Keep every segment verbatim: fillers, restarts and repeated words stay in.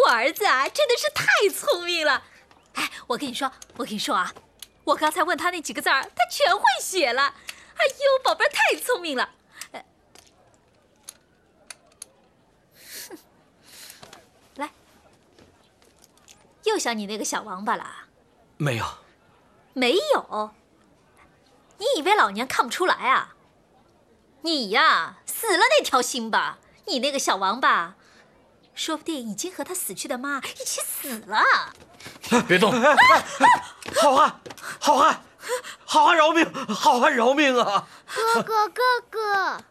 儿子啊，真的是太聪明了。哎，我跟你说，我跟你说啊，我刚才问他那几个字儿，他全会写了。哎呦，宝贝儿太聪明了。呃、来，又想你那个小王八了？ 没有， 没有。你以为老娘看不出来啊？你呀，死了那条心吧！你那个小王八，说不定已经和他死去的妈一起死了。 别动！啊啊、好汉，好汉，好汉饶命！好汉饶命啊！ 哥哥，哥哥！啊！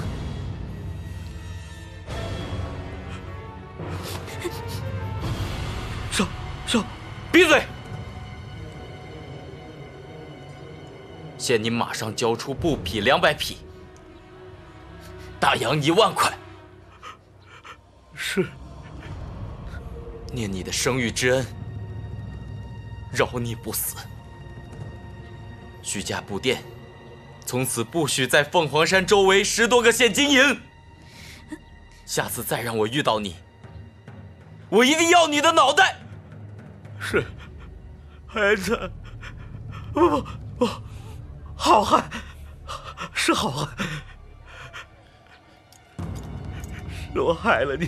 少少，闭嘴！限你马上交出布匹两百匹，大洋一万块。是。念你的生育之恩，饶你不死。徐家布店，从此不许在凤凰山周围十多个县经营。下次再让我遇到你，我一定要你的脑袋。是，孩子，不不不，好汉，是好汉，是我害了你。